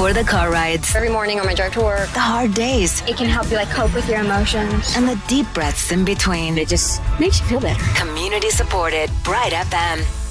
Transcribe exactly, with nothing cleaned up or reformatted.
for the car rides, every morning on my drive to work, the hard days, it can help you like cope with your emotions, and the deep breaths in between. It just makes you feel better. Community supported Bright F M.